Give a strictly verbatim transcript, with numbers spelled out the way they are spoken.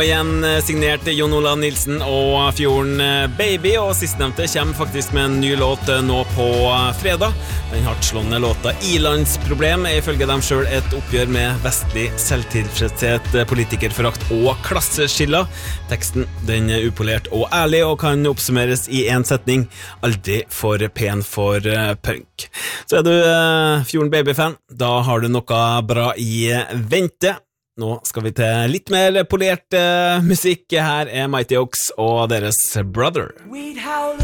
Igjen signert Jon Olav Nilsen og Fjorden Baby, og sistnevnte kommer faktisk med en ny låt nå på fredag. Den hardtslående låta Ilandsproblem er ifølge dem selv et oppgjør med vestlig selvtilfredshet, politikerforakt og klasseskiller. Teksten den er upolert og ærlig og kan oppsummeres i en setning: aldri for pen for punk. Så er du Fjorden Baby-fan, da har du noe bra i vente. Nå skal vi til litt mer polert uh, musikk. Her er Mighty Oaks og deres Brother.